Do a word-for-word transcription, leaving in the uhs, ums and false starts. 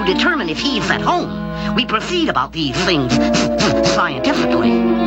determine if he's at home, we proceed about these things scientifically.